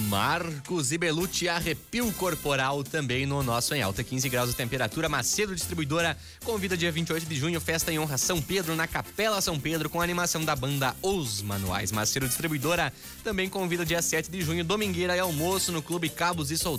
Marcos e Belucci, arrepio corporal também no nosso Em Alta. 15 graus de temperatura. Macedo Distribuidora convida dia 28 de junho, festa em honra a São Pedro, na Capela São Pedro, com a animação da banda Os Manuais. Macedo Distribuidora também convida dia 7 de junho, domingueira e almoço no Clube Cabos e Soldados.